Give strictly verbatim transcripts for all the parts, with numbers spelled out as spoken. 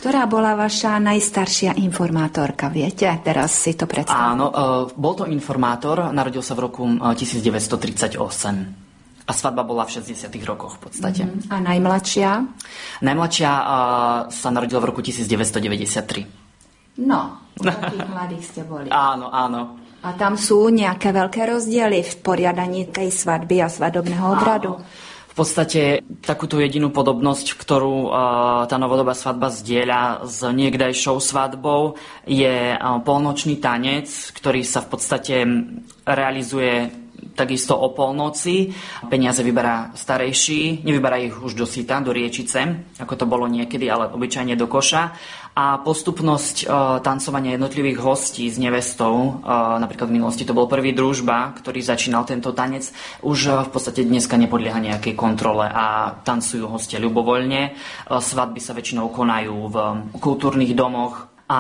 Ktorá bola vaša najstaršia informátorka, viete? Teraz si to predstavím. Áno, bol to informátor, narodil sa v roku devätnásťstotridsaťosem. A svadba bola v šesťdesiatych rokoch v podstate. Mm-hmm. A najmladšia? Najmladšia uh, sa narodila v roku devätnásťstodeväťdesiattri. No, takých mladých ste boli. Áno, áno. A tam sú nejaké veľké rozdiely v poriadaní tej svadby a svadobného obradu? Áno. V podstate takúto jedinú podobnosť, ktorú uh, tá novodobá svadba zdieľa s niekdajšou svadbou, je uh, polnočný tanec, ktorý sa v podstate realizuje takisto o polnoci. Peniaze vyberá starejší, nevyberá ich už do síta, do riečice, ako to bolo niekedy, ale obyčajne do koša. A postupnosť e, tancovania jednotlivých hostí s nevestou, e, napríklad v minulosti to bol prvý družba, ktorý začínal tento tanec, už e, v podstate dneska nepodlieha nejakej kontrole a tancujú hostia ľubovoľne. E, svadby sa väčšinou konajú v kultúrnych domoch a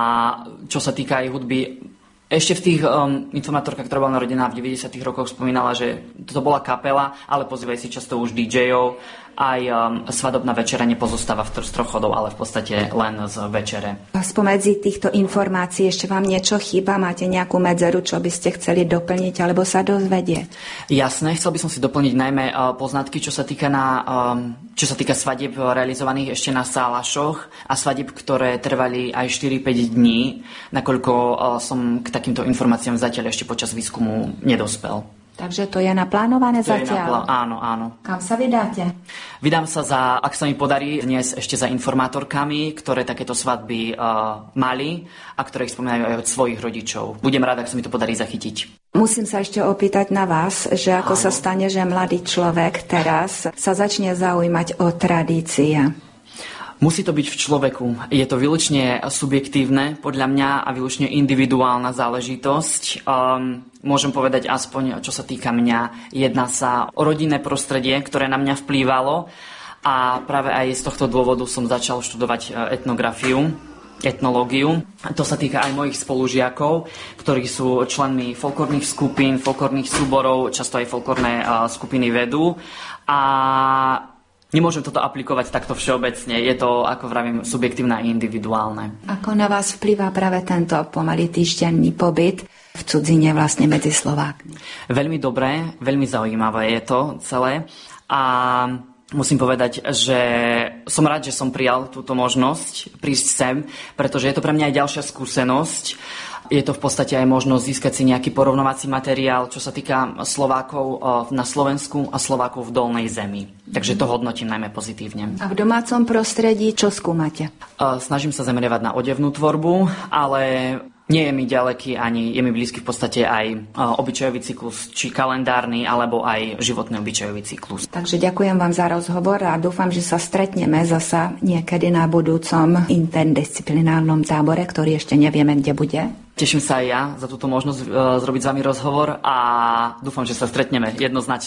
čo sa týka aj hudby, ešte v tých um, informátorkách, ktorá bola narodená v deväťdesiatych rokoch, spomínala, že to bola kapela, ale pozývajú si často už dý džejov. Aj um, svadobná večera nepozostáva v z troch chodov, ale v podstate len z večere. Spomedzi týchto informácií ešte vám niečo chýba? Máte nejakú medzeru, čo by ste chceli doplniť alebo sa dozvedieť? Jasné, chcel by som si doplniť najmä uh, poznatky, čo sa týka na... Um, Čo sa týka svadieb realizovaných ešte na sálašoch a svadieb, ktoré trvali aj štyri päť dní, nakoľko som k takýmto informáciám zatiaľ ešte počas výskumu nedospel. Takže to je naplánované to zatiaľ? Je napl- áno, áno. Kam sa vydáte? Vydám sa za, ak sa mi podarí, dnes ešte za informátorkami, ktoré takéto svadby uh, mali a ktoré ich spomínajú aj od svojich rodičov. Budem rád, ak sa mi to podarí zachytiť. Musím sa ešte opýtať na vás, že ako Áno. sa stane, že mladý človek teraz sa začne zaujímať o tradície. Musí to byť v človeku. Je to výlučne subjektívne, podľa mňa, a výlučne individuálna záležitosť. Um, môžem povedať aspoň, čo sa týka mňa, jedná sa o rodinné prostredie, ktoré na mňa vplývalo a práve aj z tohto dôvodu som začal študovať etnografiu. etnológiu. To sa týka aj mojich spolužiakov, ktorí sú členmi folklórnych skupín, folklórnych súborov, často aj folklórne uh, skupiny vedú. A nemôžem toto aplikovať takto všeobecne. Je to, ako vravím, subjektívne a individuálne. Ako na vás vplýva práve tento pomaly týždenný pobyt v cudzine vlastne medzi Slovákmi? Veľmi dobré, veľmi zaujímavé je to celé. A musím povedať, že som rád, že som prijal túto možnosť prísť sem, pretože je to pre mňa aj ďalšia skúsenosť. Je to v podstate aj možnosť získať si nejaký porovnovací materiál, čo sa týka Slovákov na Slovensku a Slovákov v Dolnej zemi. Takže to hodnotím najmä pozitívne. A v domácom prostredí čo skúmate? Snažím sa zameriavať na odevnú tvorbu, ale nie je mi ďaleký ani je mi blízky v podstate aj obyčajový cyklus, či kalendárny, alebo aj životný obyčajový cyklus. Takže ďakujem vám za rozhovor a dúfam, že sa stretneme zasa niekedy na budúcom interdisciplinárnom tábore, ktorý ešte nevieme, kde bude. Teším sa aj ja za túto možnosť e, zrobiť s vami rozhovor a dúfam, že sa stretneme jednoznačne.